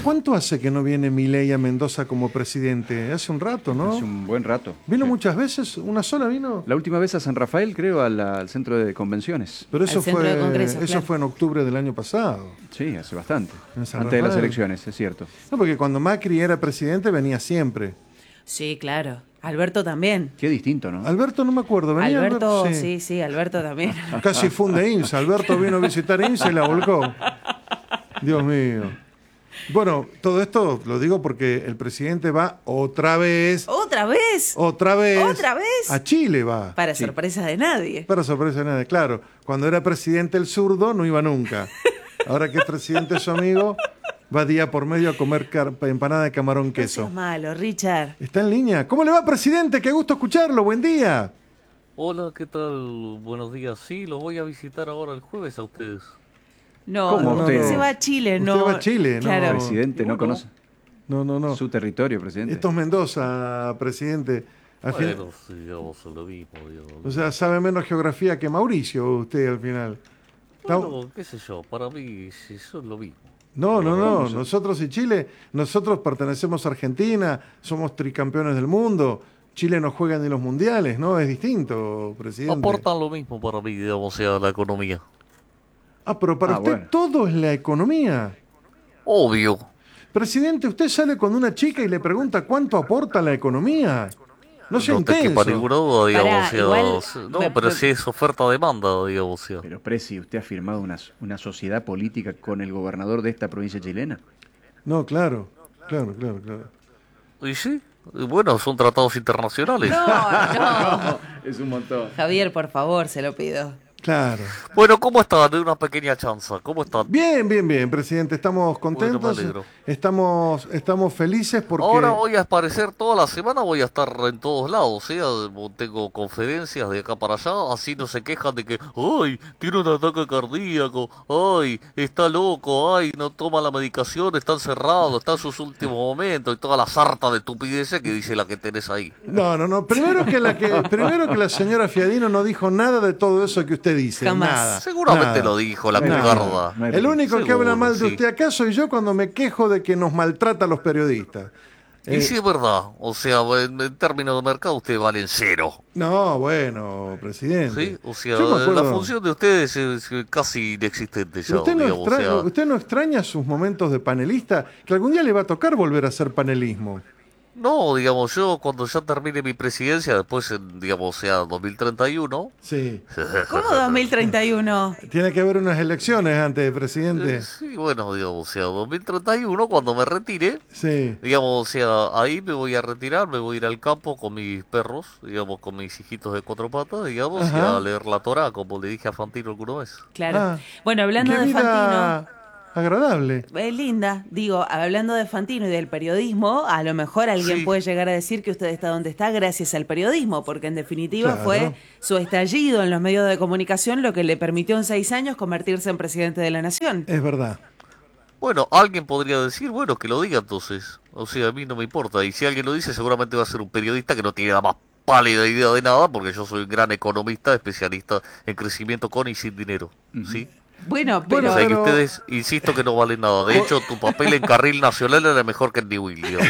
¿cuánto hace que no viene Milei a Mendoza como presidente? Hace un rato, ¿no? Hace un buen rato. ¿Vino Sí. muchas veces? ¿Una sola vino? La última vez a San Rafael, creo, al centro de convenciones. Pero Al centro de congresos, eso claro. fue en octubre del año pasado. Sí, hace bastante. En San Antes de las Rafael. elecciones, es cierto. No, porque cuando Macri era presidente venía siempre. Sí, claro. Alberto también. Qué distinto, ¿no? Alberto no me acuerdo, venía Alberto, Sí. sí, Alberto también. Casi funde IMSS. Alberto vino a visitar IMSS y la volcó. Dios mío. Bueno, todo esto lo digo porque el presidente va otra vez ¿Otra vez? ¿Otra vez? A Chile va. Para sorpresa de nadie. Para sorpresa de nadie. Claro, cuando era presidente el zurdo no iba nunca. Ahora que es presidente su amigo, va día por medio a comer empanada de camarón No queso. seas malo, Richard. Está en línea. ¿Cómo le va, presidente? Qué gusto escucharlo. Buen día. Hola, ¿qué tal? Buenos días. Sí, los voy a visitar ahora el jueves a ustedes. No, ¿Cómo usted? se va a Chile, Usted no. va a Chile, ¿no? Claro. Presidente, ¿no conoce No. su territorio, presidente? Esto es Mendoza, presidente. Al fin- Bueno, sí, digamos, lo mismo, digamos. O sea, sabe menos geografía que Mauricio usted al final. Bueno, qué sé yo, para mí sí, eso es lo mismo. No. Nosotros y Chile, nosotros pertenecemos a Argentina, somos tricampeones del mundo. Chile no juega ni los mundiales, ¿no? Es distinto, presidente. Aportan lo mismo para mí, digamos, sea la economía. Ah, pero para usted bueno. todo es la economía. Obvio. Presidente, usted sale con una chica y le pregunta cuánto aporta la economía. No sea No te quepa intenso. ninguna duda, digamos, Pará, o sea, igual, no, me- pero si es oferta-demanda, digamos, o sea. Pero, Presi, ¿usted ha firmado una sociedad política con el gobernador de esta provincia chilena? No, claro. Y sí, y bueno, son tratados internacionales. No. Es un montón. Javier, por favor, se lo pido. Claro. Bueno, ¿cómo están? De una pequeña chanza, ¿cómo están? Bien, presidente. Estamos contentos. Bueno, me alegro. Estamos felices porque... Ahora voy a aparecer toda la semana, voy a estar en todos lados, ¿eh? Tengo conferencias de acá para allá, así no se quejan de que, ¡ay! Tiene un ataque cardíaco, ¡ay! Está loco, ¡ay! No toma la medicación, está encerrado, está en sus últimos momentos, y toda la sarta de estupideces que dice la que tenés ahí. No. Primero que la señora Fiadino no dijo nada de todo eso que usted dice. Jamás. Nada. Seguramente nada. lo dijo la Nada. cucarda. No hay El único que Seguro, habla mal de sí. usted acá soy yo cuando me quejo de que nos maltrata a los periodistas. Y sí es verdad, o sea, en términos de mercado ustedes valen cero, No, bueno, presidente. ¿sí? O sea, Yo me acuerdo- la función de ustedes es casi inexistente ya, ¿Usted no, digamos, o sea. ¿Usted no extraña sus momentos de panelista? Que algún día le va a tocar volver a hacer panelismo. No, digamos, yo cuando ya termine mi presidencia, después, digamos, sea 2031, Sí. ¿Cómo 2031? Tiene que haber unas elecciones antes, presidente. sí, bueno, digamos, o sea, 2031, cuando me retire, Sí. digamos, o sea, ahí me voy a retirar, me voy a ir al campo con mis perros, digamos, con mis hijitos de cuatro patas, digamos, y Ajá. a leer la Torá, como le dije a Fantino alguna vez. Claro. Ah, Bueno, hablando Qué de vida Fantino. agradable. Es linda, digo, hablando de Fantino y del periodismo, a lo mejor alguien Sí. puede llegar a decir que usted está donde está gracias al periodismo, porque en definitiva Claro. fue su estallido en los medios de comunicación lo que le permitió en 6 años convertirse en presidente de la nación. Es verdad. Bueno, alguien podría decir, bueno, que lo diga entonces. O sea, a mí no me importa. Y si alguien lo dice, seguramente va a ser un periodista que no tiene la más pálida idea de nada, porque yo soy un gran economista, especialista en crecimiento con y sin dinero. ¿Sí? Bueno, O pero... sea, que pero- ustedes, insisto que no valen nada. De hecho, tu papel en carril nacional era mejor que en New England.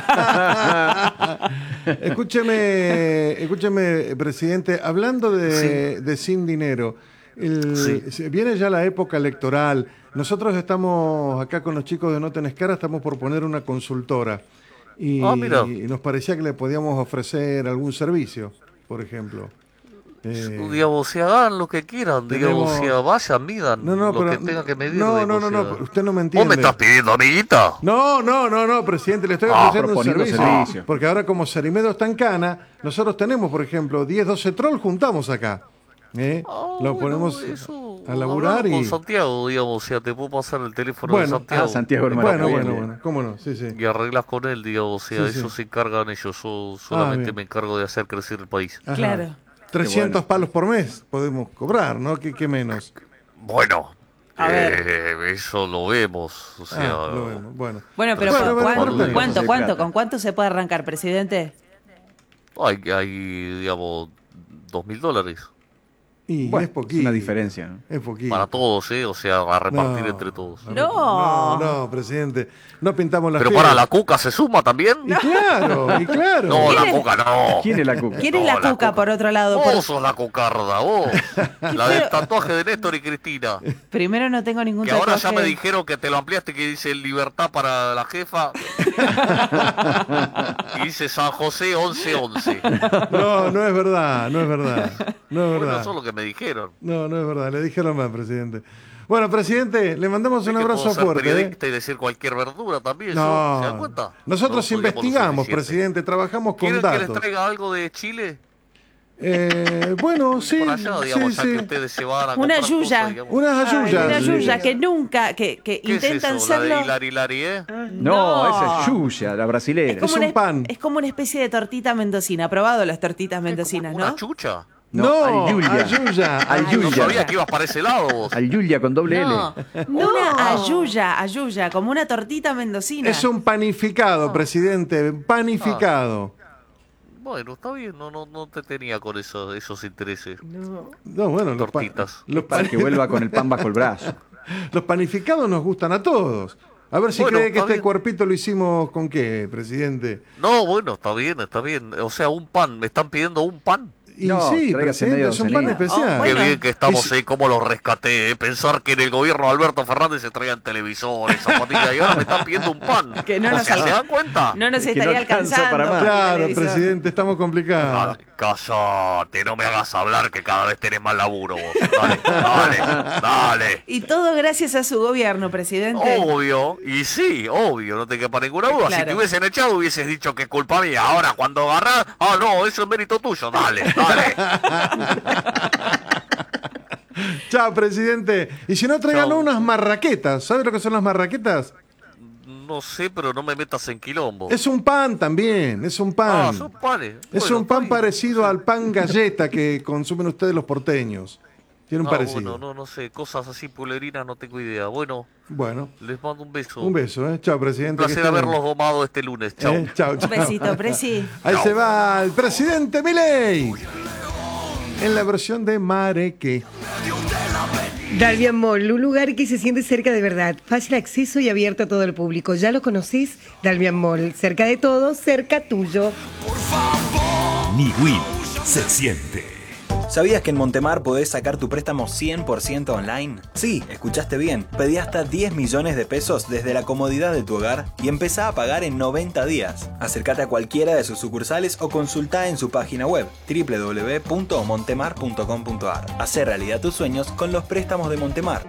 Escúcheme, presidente, hablando de sin dinero, viene ya la época electoral. Nosotros estamos acá con los chicos de No Tenés Cara, estamos por poner una consultora. Y Mira. nos parecía que le podíamos ofrecer algún servicio, por ejemplo. Digamos, si hagan lo que quieran, digamos, tenemos- si vayan, midan No, lo pero que tengan que medir. no, digamos, no, o sea. usted no me ¿Vos entiende. me estás pidiendo, amiguita? No, presidente, le estoy ofreciendo un proponiendo servicio. servicio. Porque ahora como Cerimedo está en Cana, nosotros tenemos, por ejemplo, 10, 12 troll juntamos acá. Lo Bueno, ponemos eso, a laburar hablalo y... con Santiago, digamos, o sea, te puedo pasar el teléfono Bueno. de Santiago. Santiago, hermano. Bueno, Bien, bien. bueno, cómo no, sí. Y arreglas con él, digamos, o sea, Sí, sí. eso se encargan ellos, yo solamente bien. me encargo de hacer crecer el país. Ajá. Claro. 300 bueno. palos por mes podemos cobrar, ¿no? ¿Qué menos? Bueno, A ver. eso lo vemos, o sea... Lo vemos, bueno. Bueno, pero Bueno, ¿cuánto, se trata. ¿con cuánto se puede arrancar, presidente? Hay digamos, $2.000. Y Bueno, es poquito. una diferencia, ¿no? Es poquito. Para todos, o sea, a repartir No. entre todos. No, presidente. No pintamos las Pero fieras. para la Cuca se suma también. Y claro, y claro. No, la ¿Quién es? Cuca no. ¿Quién es la Cuca? ¿Quién es No, la la Cuca, Cuca. por otro lado? Vos sos la cucarda, vos. La del feo. tatuaje de Néstor y Cristina. Primero, no tengo ningún Que ahora ya tatuaje. me dijeron que te lo ampliaste, que dice libertad para la jefa. Y dice San José 1111. No, no es verdad, no es verdad. No es Bueno, verdad. eso es lo que me dijeron. No, no es verdad. Le dijeron más, presidente. Bueno, presidente, le mandamos un Sé que abrazo puedo ser fuerte. periodista y decir cualquier verdura también. ¿Se No, dan cuenta? nosotros No podríamos lo investigamos, suficiente. presidente, trabajamos con ¿Quieren que les datos. traiga algo de Chile? Bueno, sí, Por allá, digamos, sí, ya sí. que ustedes se van a Una comprar yuya. cosas, digamos. Unas ayuyas. Una sí. yuya que nunca, que ¿Qué intentan es eso? ¿La de serlo. Hilari Hilari, No, esa es Yuya, la brasilera. Es un pan. Es como una especie de tortita mendocina. Probado las tortitas mendocinas, ¿Una ¿no? chucha? No, Ayuya. ayuya. Ayuya. No sabía que ibas para ese lado vos. Al Yuya con doble No, L. una ayuya, como una tortita mendocina. Es un panificado, presidente, panificado. Bueno, está bien, no te tenía con esos intereses. No, bueno, Tortitas. Para que vuelva con el pan bajo el brazo. los panificados nos gustan a todos. A ver si Bueno, cree que está este bien. cuerpito lo hicimos con qué, presidente. No, bueno, está bien, está bien. O sea, un pan, me están pidiendo un pan. Y No, sí, tráigase presidente, medio es un pan docenina. especial. Oh, bueno. Qué bien que estamos Y si- ahí, como los rescaté. Pensar que en el gobierno de Alberto Fernández se traían televisores, zapatillas, y ahora me están pidiendo un pan. Que no O nos sea, ¿se alcanza. dan cuenta? No nos Es que estaría no alcanza alcanzando. para más. por el Claro, televisor. presidente, estamos complicados. Dale, cállate, no me hagas hablar que cada vez tenés más laburo vos. Dale. Y todo gracias a su gobierno, presidente. Obvio, y sí, obvio, no te quepa ninguna duda. Si Claro. te hubiesen echado, hubieses dicho que es culpa mía. Ahora, cuando agarrás, no, eso es mérito tuyo. Dale. Chao, presidente. Y si no, traigan Chao. unas marraquetas. ¿Sabe lo que son las marraquetas? No sé, pero no me metas en quilombo. Es un pan también, es un pan. Son panes. Es Bueno, un está pan bien. parecido al pan galleta que consumen ustedes los porteños. Tiene un parecido. Bueno, no sé, cosas así pulebrinas no tengo idea. Bueno, Bueno, les mando un beso. un beso, ¿eh? Chao, Un presidente. placer que estén haberlos bien. domado este lunes. Chao. Chao, Un chao. besito, presi. Ahí Chao. se va el presidente Milei. En la versión de Mareque. Dalvian Mall, un lugar que se siente cerca de verdad, fácil acceso y abierto a todo el público. ¿Ya lo conocés? Dalvian Mall, cerca de todo, cerca tuyo. Niwin se siente. ¿Sabías que en Montemar podés sacar tu préstamo 100% online? Sí, escuchaste bien. Pedí hasta 10 millones de pesos desde la comodidad de tu hogar y empezá a pagar en 90 días. Acércate a cualquiera de sus sucursales o consultá en su página web www.montemar.com.ar. Hacé realidad tus sueños con los préstamos de Montemar.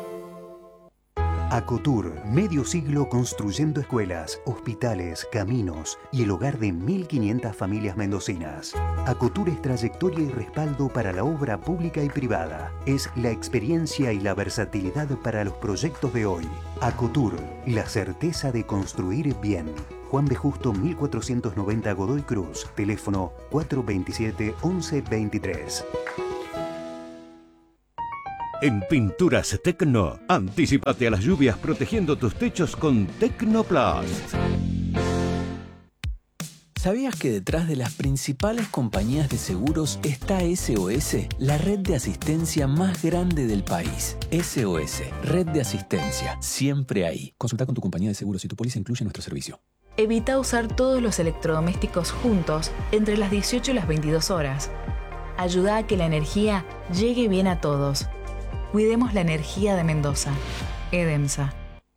Acotur, medio siglo construyendo escuelas, hospitales, caminos y el hogar de 1.500 familias mendocinas. Acotur es trayectoria y respaldo para la obra pública y privada. Es la experiencia y la versatilidad para los proyectos de hoy. Acotur, la certeza de construir bien. Juan de Justo 1490 Godoy Cruz, teléfono 427-1123. En Pinturas Tecno, anticípate a las lluvias protegiendo tus techos con Tecnoplast. ¿Sabías que detrás de las principales compañías de seguros está SOS, la red de asistencia más grande del país? SOS, red de asistencia, siempre ahí. Consulta con tu compañía de seguros si tu póliza incluye nuestro servicio. Evita usar todos los electrodomésticos juntos entre las 18 y las 22 horas. Ayuda a que la energía llegue bien a todos. Cuidemos la energía de Mendoza. EDEMSA.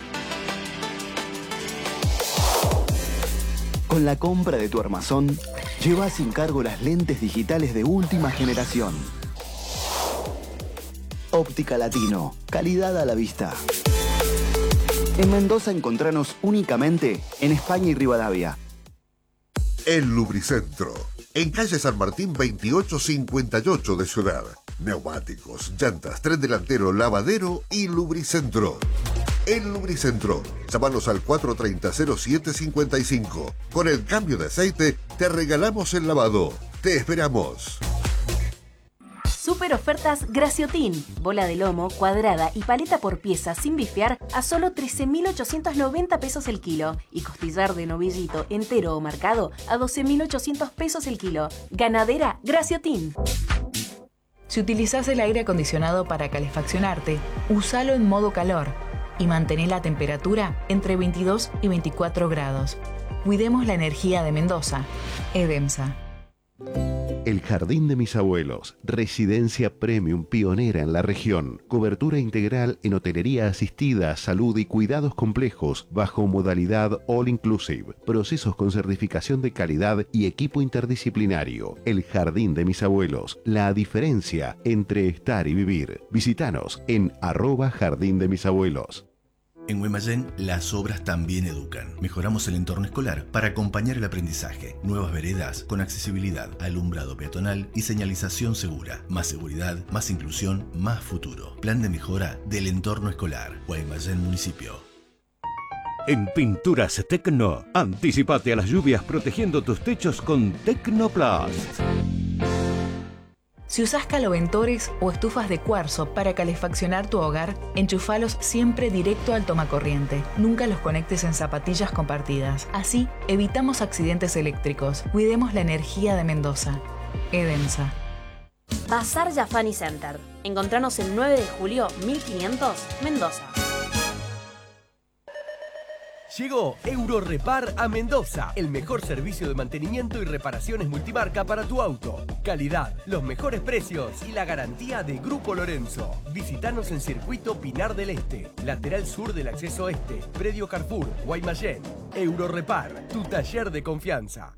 Con la compra de tu armazón, lleva sin cargo las lentes digitales de última generación. Óptica Latino, calidad a la vista. En Mendoza encontranos únicamente en España y Rivadavia. El Lubricentro, en calle San Martín 2858 de Ciudad. Neumáticos, llantas, tren delantero, lavadero y Lubricentro. El Lubricentro. Llámanos al 430-0755. Con el cambio de aceite te regalamos el lavado. Te esperamos. Super ofertas Graciotin. Bola de lomo, cuadrada y paleta por pieza sin bifear a solo 13.890 pesos el kilo. Y costillar de novillito entero o marcado a 12.800 pesos el kilo. Ganadera Graciotin. Si utilizás el aire acondicionado para calefaccionarte, úsalo en modo calor y mantén la temperatura entre 22 y 24 grados. Cuidemos la energía de Mendoza. EDEMSA. El Jardín de Mis Abuelos, residencia premium pionera en la región. Cobertura integral en hotelería asistida, salud y cuidados complejos bajo modalidad all inclusive. Procesos con certificación de calidad y equipo interdisciplinario. El Jardín de Mis Abuelos, la diferencia entre estar y vivir. Visítanos en @Jardín de Mis Abuelos. En Guaymallén, las obras también educan. Mejoramos el entorno escolar para acompañar el aprendizaje. Nuevas veredas con accesibilidad, alumbrado peatonal y señalización segura. Más seguridad, más inclusión, más futuro. Plan de mejora del entorno escolar. Guaymallén Municipio. En Pinturas Tecno, anticipate a las lluvias protegiendo tus techos con Tecnoplast. Si usás caloventores o estufas de cuarzo para calefaccionar tu hogar, enchufalos siempre directo al tomacorriente. Nunca los conectes en zapatillas compartidas. Así, evitamos accidentes eléctricos. Cuidemos la energía de Mendoza. EDEMSA. Bazar Yafani Center. Encontranos el 9 de julio 1500, Mendoza. Llegó Eurorepar a Mendoza, el mejor servicio de mantenimiento y reparaciones multimarca para tu auto. Calidad, los mejores precios y la garantía de Grupo Lorenzo. Visítanos en Circuito Pinar del Este, lateral sur del acceso este, predio Carrefour, Guaymallén. Eurorepar, tu taller de confianza.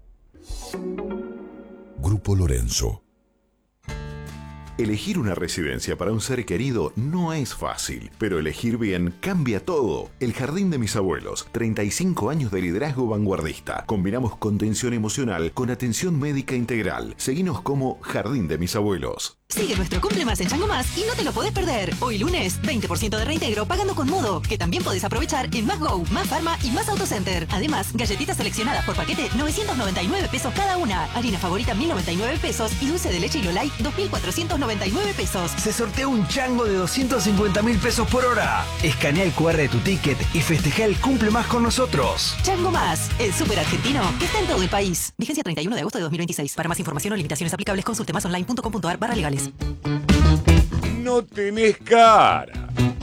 Grupo Lorenzo. Elegir una residencia para un ser querido no es fácil, pero elegir bien cambia todo. El Jardín de Mis Abuelos, 35 años de liderazgo vanguardista. Combinamos contención emocional con atención médica integral. Seguinos como Jardín de Mis Abuelos. Sigue nuestro Cumple Más en Chango Más y no te lo podés perder. Hoy lunes, 20% de reintegro pagando con Modo, que también podés aprovechar en Más Go, Más Pharma y Más Autocenter. Además, galletitas seleccionadas por paquete, 999 pesos cada una. Harina favorita, 1099 pesos. Y dulce de leche Hilo Light, 2499 pesos. Se sortea un chango de 250.000 pesos por hora. Escanea el QR de tu ticket y festeja el Cumple Más con nosotros. Chango Más, el súper argentino que está en todo el país. Vigencia 31 de agosto de 2026. Para más información o limitaciones aplicables, consulte masonline.com.ar/legales. No tenés cara.